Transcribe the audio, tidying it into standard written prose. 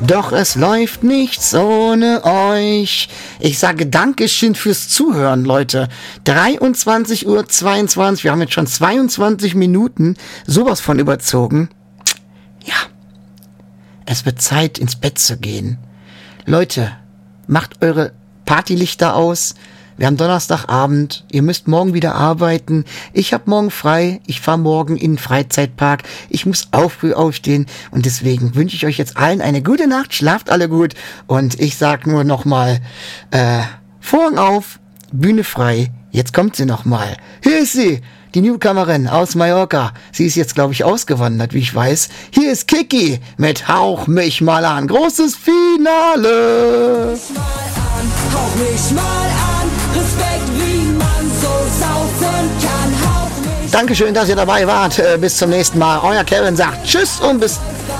Doch es läuft nichts ohne euch. Ich sage Dankeschön fürs Zuhören, Leute. 23:22 Uhr. Wir haben jetzt schon 22 Minuten sowas von überzogen. Ja, es wird Zeit, ins Bett zu gehen. Leute, macht eure Partylichter aus. Wir haben Donnerstagabend. Ihr müsst morgen wieder arbeiten. Ich habe morgen frei. Ich fahre morgen in den Freizeitpark. Ich muss auch früh aufstehen. Und deswegen wünsche ich euch jetzt allen eine gute Nacht. Schlaft alle gut. Und ich sag nur nochmal, Vorhang auf, Bühne frei. Jetzt kommt sie nochmal. Hier ist sie, die Newcomerin aus Mallorca. Sie ist jetzt, glaube ich, ausgewandert, wie ich weiß. Hier ist Kiki mit Hauch mich mal an. Großes Finale. Hauch mich mal an, Respekt, wie man so saufen kann. Hauch mich. Dankeschön, dass ihr dabei wart. Bis zum nächsten Mal. Euer Kevin sagt Tschüss und bis